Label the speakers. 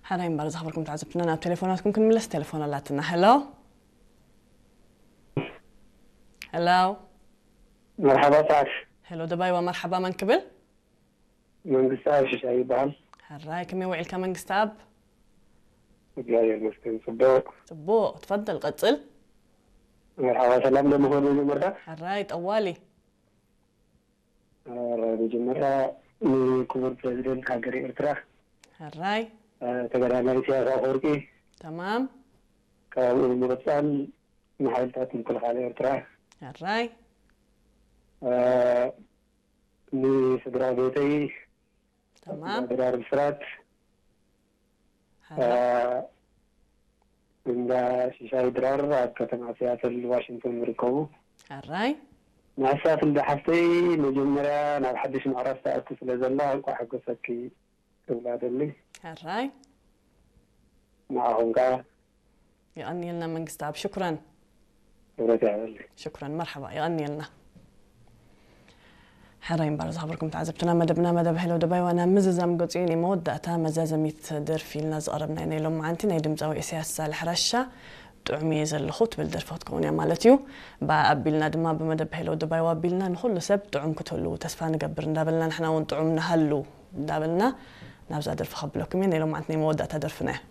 Speaker 1: حاليا برز خبركم تعزبتنا بتليفوناتكم كن ملس تليفوناتنا. هلو هلو
Speaker 2: مرحبا تعرف
Speaker 1: هلو دبي ومرحبا من قبل
Speaker 2: من قصاش شاي بال
Speaker 1: هالراي كم يوعي الكمان قستاب
Speaker 2: جاي المسكين
Speaker 1: صبوق تفضل قتل
Speaker 2: مرحبا سلام لما هو بجمرة
Speaker 1: هالراي طوالي
Speaker 2: بجمرة كبر بريزيدنت هاجري إرترا
Speaker 1: هالراي
Speaker 2: تقرأ ماليسيا أخوركي
Speaker 1: تمام
Speaker 2: كأول مرسال محاولتات من كل خالي إرترا
Speaker 1: هالراي
Speaker 2: ni سدرا بيتي
Speaker 1: تمام
Speaker 2: سدرا الفرات
Speaker 1: هالراي
Speaker 2: من شيشاي درار كتم سياسة واشنطن مركو
Speaker 1: هالراي
Speaker 2: مع سياسة البحثي مجمرة أنا بحدش معرفة أكس لزلا أنكو حقو سكي أولاد اللي
Speaker 1: هالراي
Speaker 2: معهم قا
Speaker 1: يغني لنا من قستاب. شكرا
Speaker 2: أولاد اللي
Speaker 1: شكرا مرحبا يغني لنا. حرين برز خبركم تعزبتنا مدب هلو دبي وانا مززم قطعيني مودة مزازميت در في الناس قربنا يعني لهم عنتي نيدم زاوي سياسة الحرشة تعمي الخوت بالدرفات كونيا مالتيو بقبلنا دما بمدب هلو دبي وقبلنا نخل سب تعم كتلو تسفى نقبر ندابلنا نحنا ونطعم نهلو دابلنا نابزا درف خبلكم يعني لهم عنتني مودة درفنا